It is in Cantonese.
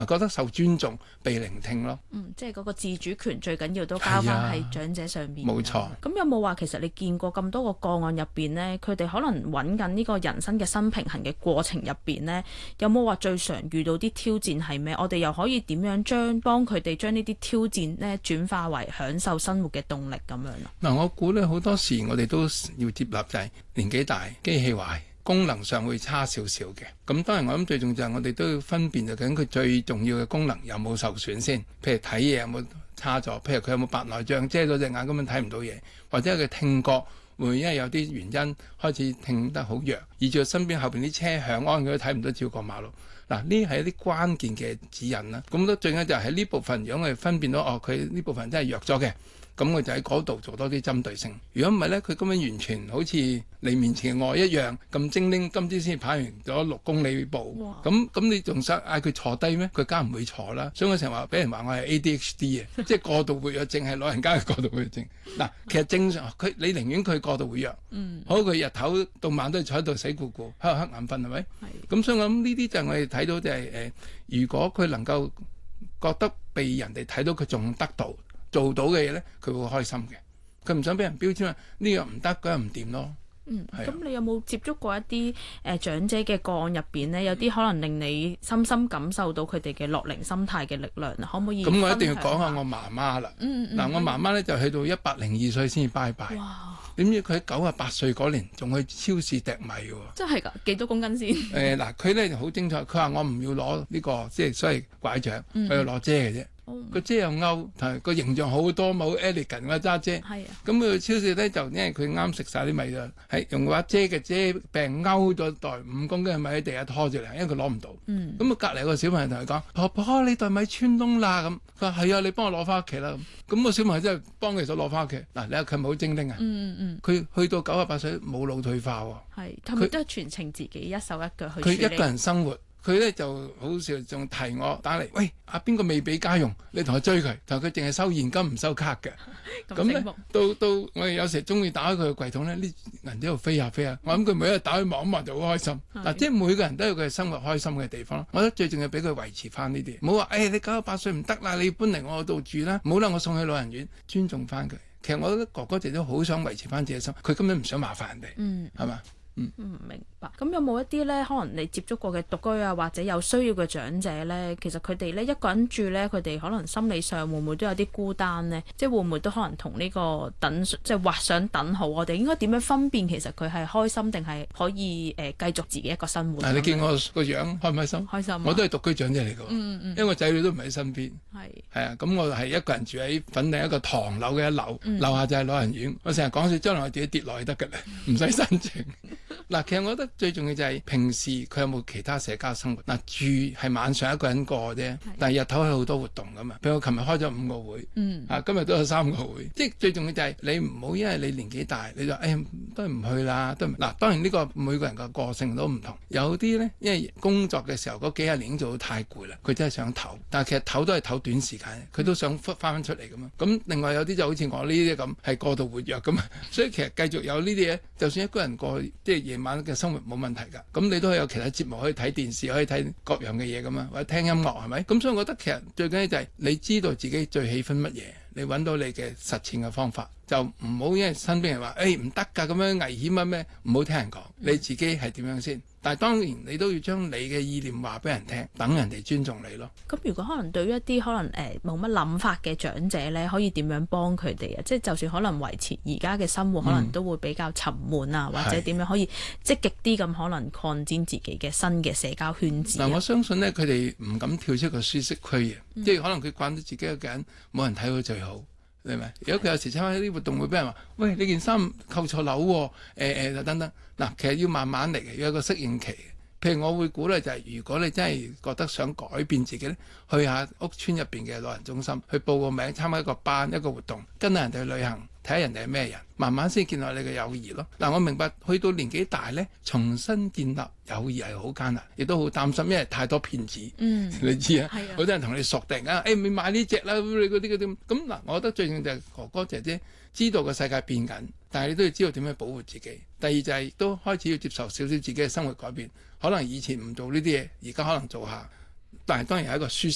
覺得受尊重、被聆聽咯。 即係嗰個自主權最緊要都交翻喺長者上面。 冇錯。 咁有冇話其實你見過咁多個個案入邊呢，佢哋可能揾緊呢個人生嘅新平衡嘅過程入邊呢，有冇話最常遇到啲挑戰係咩？我哋又可以點樣幫佢哋將呢啲挑戰呢轉化為享受生活嘅動力咁樣啊？ 嗱，我估咧好多時我哋都要接納就係年紀大、機器壞。功能上會差少少嘅，咁當然我諗最重要就係我哋都要分辨究竟佢最重要嘅功能有冇受損先，譬如睇嘢有冇差咗，譬如佢有冇白內障遮咗隻眼根本睇唔到嘢，或者佢聽覺會因為有啲原因開始聽得好弱，以至身邊後邊啲車響安佢都睇唔到照過馬路。嗱，呢係一啲關鍵嘅指引啦。咁都最緊要就係喺呢部分，如果我哋分辨到佢呢部分真係弱咗嘅。咁我就喺嗰度做多啲針對性。如果唔係咧，佢根本完全好似你面前嘅我一樣咁精靈，今朝先跑完咗6公里步。咁你仲想嗌佢坐低咩？佢梗係唔會坐啦。所以我成日話俾人話我係 ADHD 啊，即係過度活躍症，係老人家嘅過度活躍症。嗱，其實正常你寧願佢過度活躍，好佢日頭到晚都係坐喺度死咕咕，喺度瞌眼瞓係咪？咁所以我諗呢啲就係我哋睇到就係如果佢能夠覺得被人哋睇到佢仲得到做到嘅嘢咧，佢會開心嘅。佢唔想俾人標籤啊，呢樣唔得，嗰樣唔掂咯。 咁你有冇接觸過一啲長者嘅個案入邊呢？有啲可能令你深深感受到佢哋嘅樂齡心態嘅力量啊？可唔可以？咁我一定要講下我媽媽啦。嗱，我媽媽咧就去到102歲先至拜拜。哇！點知佢喺98歲嗰年仲去超市糴米喎？真係㗎？幾多公斤先？嗱，佢咧就好精彩。佢話我唔要攞呢個即係所謂拐杖，佢要攞遮嘅啫。個遮又勾，同埋個形狀好多，冇 elegant 嘅揸遮。係啊。咁佢去超市咧就因為佢啱食晒啲米啦，係用把遮嘅遮柄勾咗袋5公斤嘅米喺地下拖住嚟，因為佢攞唔到。咁隔離有個小朋友同佢講：婆婆，你袋米穿窿啦！咁佢話係啊，你幫我攞翻屋企啦。咁個小朋友真係幫佢手攞翻屋企。嗱，你話佢係咪好精靈啊？佢去到98歲冇腦退化喎。係， 佢都係全程自己一手一腳去處理。 佢一個人生活。佢咧就好笑，仲提我打嚟，喂，邊個未俾家用？你同佢追佢，同佢淨係收現金唔收卡嘅。咁咧到我哋有時鍾意打開佢嘅櫃桶咧，啲銀紙喺度飛下飛下。我諗佢每一日打開望一望就好開心。嗱，即係每個人都有佢生活開心嘅地方。我覺得最重要俾佢維持翻呢啲，唔好話你98歲唔得啦，你搬嚟我度住啦，唔好啦，我送去老人院，尊重翻佢。其實我覺得哥哥姐都好想維持翻自己心，佢根本唔想麻煩人哋，係嘛？ 明白。咁有冇一啲咧，可能你接觸過嘅獨居啊，或者有需要嘅長者咧，其實佢哋咧一個人住咧，佢哋可能心理上會唔會都有啲孤單呢？即係會唔會都可能同呢個即係畫上等號？我哋應該點樣分辨其實佢係開心定係可以繼續自己一個生活？ 你見我個樣開唔開心？開心。我都係獨居長者嚟㗎，因為我仔女都唔喺身邊。係啊，咁我係一個人住喺粉嶺一個唐樓嘅1樓，樓下就係老人院。我成日講笑，將來我自己跌落去得㗎啦，唔使申請。嗱，其實我覺得最重要就係平時佢有冇其他社交生活。嗱，住係晚上一個人過啫，但係日頭有好多活動噶嘛。譬如我琴日開咗5個會，今日都有3個會。即係最重要就係你唔好因為你年紀大，你就都係唔去啦。嗱，當然呢個每個人嘅個性都唔同。有啲咧，因為工作嘅時候嗰幾廿年已經做到太攰啦，佢真係想唞。但係其實唞都係唞短時間，佢都想翻出嚟咁嘛。咁另外有啲就好似我呢啲咁係過度活躍咁嘛。所以其實繼續有呢啲嘢，就算一個人過即係夜晚嘅生活冇問題㗎，咁你都可以有其他節目，可以睇電視，可以睇各樣嘅嘢咁嘛，或者聽音樂係咪？咁所以我覺得其實最緊要就係你知道自己最喜歡乜嘢，你揾到你嘅實踐嘅方法，就唔好因為身邊人話唔得㗎，咁樣危險啊咩，唔好聽人講，你自己係點樣先？但係當然你都要將你嘅意念話俾人聽，等人哋尊重你咯。 咁如果可能對於一啲可能冇乜諗法嘅長者咧，可以點樣幫佢哋啊？即係就算可能維持而家嘅生活，可能都會比較沉悶啊，或者點樣可以積極啲咁可能擴展自己嘅新嘅社交圈子。 我相信呢，佢哋唔敢跳出個舒適區嘅，即係可能佢慣到自己一個人，冇人睇佢最好。你明？如果佢有時參加啲活動會俾人話，喂，你件衫扣錯鈕喎，等等。嗱，其實要慢慢嚟嘅，要有一個適應期。譬如我會鼓勵就係，如果你真係覺得想改變自己咧，去下屋村入邊嘅老人中心，去報個名，參加一個班一個活動，跟下人哋去旅行，睇下人哋係咩人，慢慢先建立你嘅友誼咯。嗱，我明白去到年紀大咧，重新建立友誼係好艱難，亦都好擔心，因為太多騙子。你知啊，好多人同你熟定啊，咪買呢隻啦，你嗰啲咁嗱。我覺得最重要就係哥哥姐姐知道個世界變緊，但係你都要知道點樣保護自己。第二就係都開始要接受少少自己嘅生活改變，可能以前唔做呢啲嘢，而家可能做下，但係當然係一個舒適